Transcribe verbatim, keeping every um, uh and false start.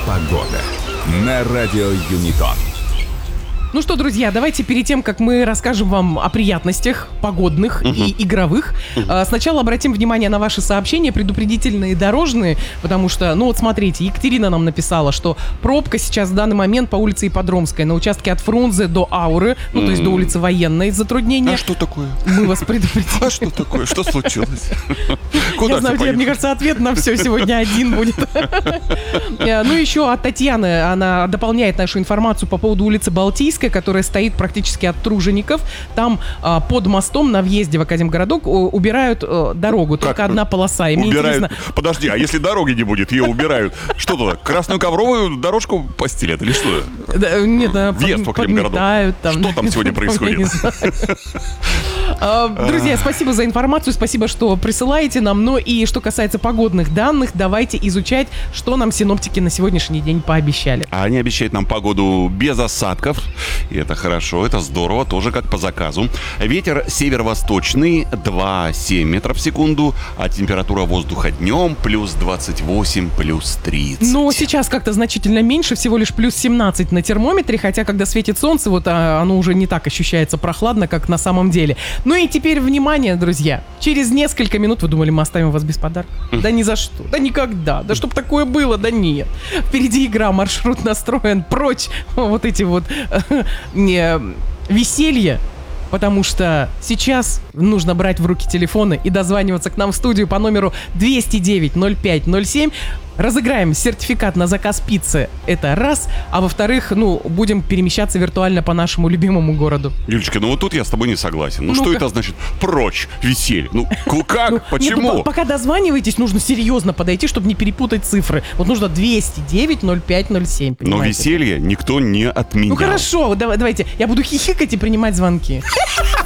Погода на радио Юнитон. Ну что, друзья, давайте перед тем, как мы расскажем вам о приятностях погодных uh-huh. и игровых, uh-huh. сначала обратим внимание на ваши сообщения, предупредительные дорожные, потому что, ну вот смотрите, Екатерина нам написала, что пробка сейчас в данный момент по улице Ипподромская на участке от Фрунзе до Ауры, ну mm-hmm. то есть до улицы Военной, затруднения. А что такое? Мы вас предупредили. А что такое? Что случилось? Я знаю, мне кажется, ответ на все сегодня один будет. Ну еще от Татьяны, она дополняет нашу информацию по поводу улицы Балтийской, которая стоит практически от Тружеников. Там а, под мостом на въезде в Академгородок убирают а, дорогу. Только как? Одна полоса. И убирают? Интересно... Подожди, а если дороги не будет, ее убирают? Что туда? Красную ковровую дорожку постелят или что? Да, нет, въезд в Академгородок. Там. Что там сегодня происходит? Друзья, спасибо за информацию, спасибо, что присылаете нам. Ну и что касается погодных данных, давайте изучать, что нам синоптики на сегодняшний день пообещали. А они обещают нам погоду без осадков. И это хорошо, это здорово, тоже как по заказу. Ветер северо-восточный два семь метров в секунду, а температура воздуха днем плюс двадцать восемь, плюс тридцать. Ну, сейчас как-то значительно меньше, всего лишь плюс семнадцать на термометре, хотя когда светит солнце, вот а, оно уже не так ощущается прохладно, как на самом деле. Ну и теперь внимание, друзья, через несколько минут, вы думали, мы оставим вас без подарка? Да ни за что, да никогда, да чтоб такое было, да нет. Впереди игра, маршрут настроен, прочь вот эти вот не, веселье, потому что сейчас нужно брать в руки телефоны и дозваниваться к нам в студию по номеру двести девять ноль пять ноль семь. Разыграем сертификат на заказ пиццы, это раз, а во-вторых, ну, будем перемещаться виртуально по нашему любимому городу. Юлечка, ну вот тут я с тобой не согласен. Ну, ну что это значит? Прочь, веселье. Ну, как? Ну, почему? Нет, ну, пока дозваниваетесь, нужно серьезно подойти, чтобы не перепутать цифры. Вот нужно двести девять ноль пять ноль семь, понимаете? Но веселье никто не отменял. Ну хорошо, давайте, я буду хихикать и принимать звонки.